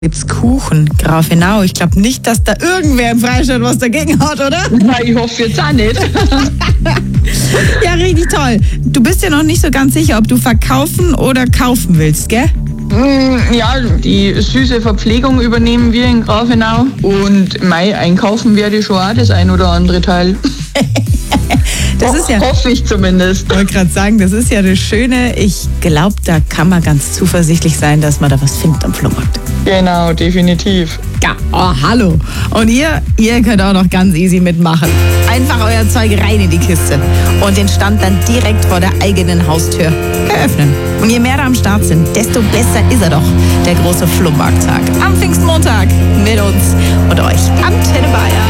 Gibt's Kuchen, Grafenau. Ich glaube nicht, dass da irgendwer im Freistaat was dagegen hat, oder? Na, ich hoffe jetzt auch nicht. Ja, richtig toll. Du bist ja noch nicht so ganz sicher, ob du verkaufen oder kaufen willst, gell? Ja, die süße Verpflegung übernehmen wir in Grafenau und einkaufen werde ich schon auch das ein oder andere Teil. Das ist ja, hoffe ich zumindest. ich wollte gerade sagen, das ist ja das Schöne. Ich glaube, da kann man ganz zuversichtlich sein, dass man da was findet am Flohmarkt. Genau, definitiv. Ja, oh, hallo. Und ihr könnt auch noch ganz easy mitmachen. Einfach euer Zeug rein in die Kiste und den Stand dann direkt vor der eigenen Haustür eröffnen. Und je mehr da am Start sind, desto besser ist er doch, der große Flohmarkttag. Am Pfingstmontag mit uns und euch. Antenne Bayern.